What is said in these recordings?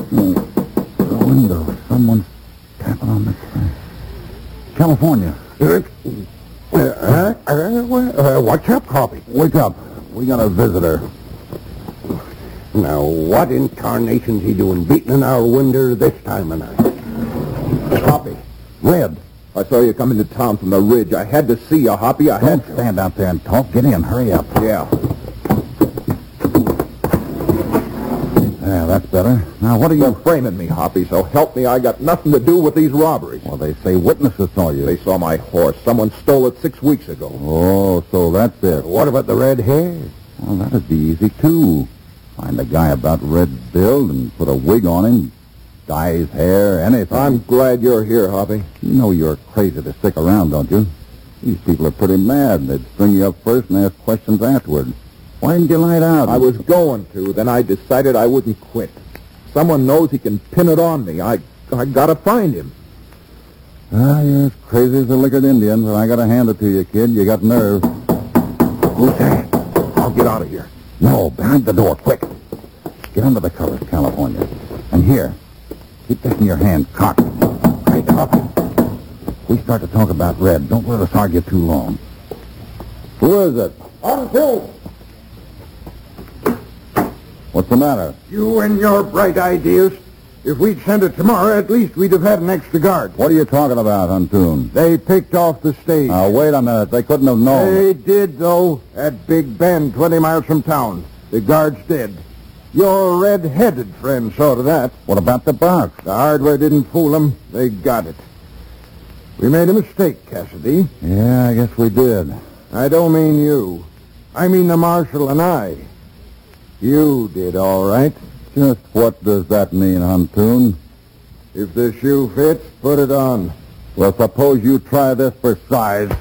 The window. Someone's tapping on the glass. California. What's up, Hoppy? Wake up. We got a visitor. Now, what in tarnation's he doing beating in our window this time of night? Hoppy. Red. I saw you come into town from the ridge. I had to see you, Hoppy. Don't stand out there and talk. Get in. Hurry up. Yeah. Yeah, that's better. Now, what are You're you... framing me, Hoppy, so help me. I got nothing to do with these robberies. Well, they say witnesses saw you. They saw my horse. Someone stole it 6 weeks ago. Oh, so that's it. What about the red hair? Well, that'd be easy, too. Find a guy about red build and put a wig on him. Dye his hair, anything. I'm glad you're here, Hoppy. You know you're crazy to stick around, don't you? These people are pretty mad. They'd string you up first and ask questions afterward. Why didn't you light out? I was going to. Then I decided I wouldn't quit. Someone knows he can pin it on me. I gotta find him. You're as crazy as a liquored Indian, but I gotta hand it to you, kid. You got nerve. Who's that? I'll get out of here. No, behind the door, quick. Get under the covers, California. And here, keep this in your hand, cocked. Hey, Hoppy. We start to talk about Red. Don't let us argue too long. Who is it? Until What's the matter? you and your bright ideas. If we'd sent it tomorrow, at least we'd have had an extra guard. What are you talking about, Huntoon? They picked off the stage. Now, wait a minute. They couldn't have known. They did, though, at Big Bend, 20 miles from town. The guards did. Your red-headed friend saw to that. What about the box? The hardware didn't fool them. They got it. We made a mistake, Cassidy. Yeah, I guess we did. I don't mean you. I mean the marshal and I. You did all right. Just what does that mean, Huntoon? If the shoe fits, put it on. Well, suppose you try this for size.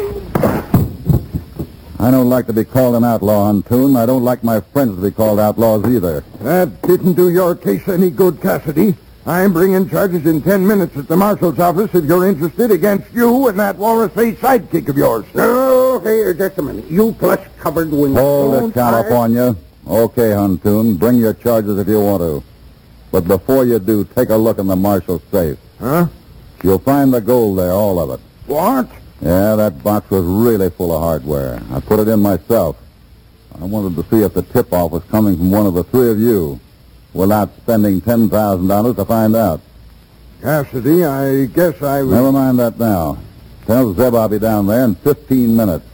I don't like to be called an outlaw, Huntoon. I don't like my friends to be called outlaws either. That didn't do your case any good, Cassidy. I'm bringing charges in 10 minutes at the marshal's office if you're interested against you and that walrus-faced sidekick of yours. Oh, here, just a minute. You plus covered window. Hold it, California. Okay, Huntoon, bring your charges if you want to. But before you do, take a look in the marshal's safe. Huh? You'll find the gold there, all of it. What? Yeah, that box was really full of hardware. I put it in myself. I wanted to see if the tip-off was coming from one of the three of you, without spending $10,000 to find out. Cassidy, I guess I was... Never mind that now. Tell Zeb I'll be down there in 15 minutes.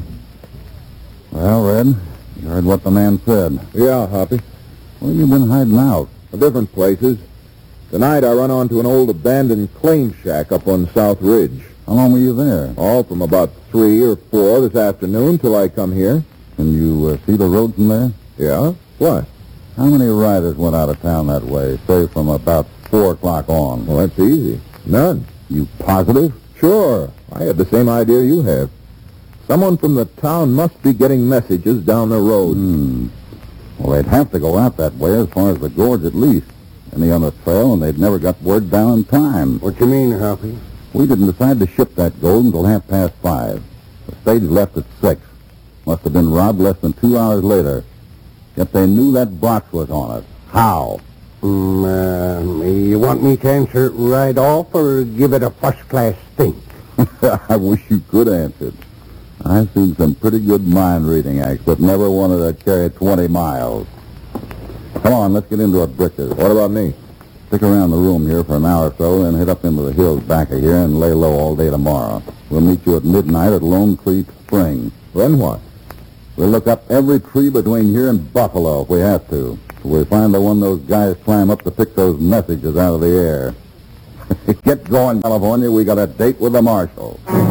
Well, Red, you heard what the man said. Yeah, Hoppy. Where you been hiding out? Different places. Tonight I run onto an old abandoned claim shack up on South Ridge. How long were you there? All from about 3 or 4 this afternoon till I come here. Can you see the road from there? Yeah? What? How many riders went out of town that way, say from about 4 o'clock on? Well, that's easy. None. You positive? Sure. I had the same idea you have. Someone from the town must be getting messages down the road. Well, they'd have to go out that way as far as the gorge at least. Any on the trail, and they'd never got word down in time. What you mean, Hoppy? We didn't decide to ship that gold until 5:30. The stage left at 6. Must have been robbed less than 2 hours later. Yet they knew that box was on it. How? You want me to answer it right off or give it a first-class think? I wish you could answer it. I've seen some pretty good mind-reading acts, but never wanted to carry 20 miles. Come on, let's get into a breakfast. What about me? Stick around the room here for an hour or so, then head up into the hills back of here and lay low all day tomorrow. We'll meet you at midnight at Lone Creek Spring. Then what? We'll look up every tree between here and Buffalo if we have to. So we'll find the one those guys climb up to pick those messages out of the air. Get going, California. We got a date with the marshal.